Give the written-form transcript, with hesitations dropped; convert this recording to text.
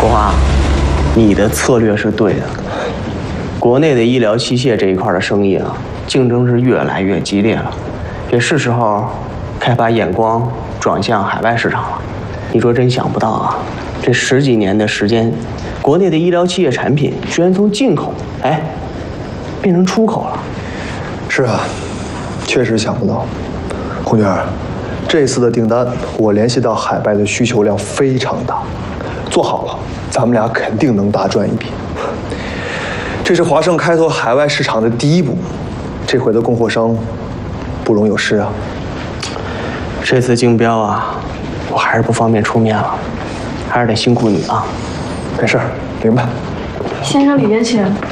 国华，你的策略是对的。国内的医疗器械这一块的生意啊，竞争是越来越激烈了，也是时候该把眼光转向海外市场了。你说真想不到啊，这10几年的时间，国内的医疗器械产品居然从进口，变成出口了。 是啊，确实想不到。红娟，这次的订单我联系到海外的需求量非常大，做好了，咱们俩肯定能大赚一笔。这是华盛开拓海外市场的第一步，这回的供货商不容有失啊。 这次竞标啊，我还是不方便出面了，还是得辛苦你啊。 没事，明白。 先生里边请。